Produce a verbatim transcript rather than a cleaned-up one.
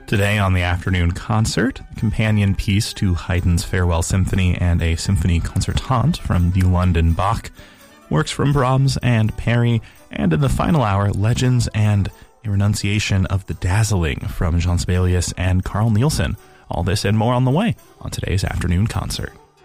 Today on the afternoon concert, a companion piece to Haydn's Farewell Symphony and a symphony concertante from the London Bach, works from Brahms and Perry, and in the final hour, legends and a renunciation of the dazzling from Jean Sibelius and Carl Nielsen. All this and more on the way on today's afternoon concert.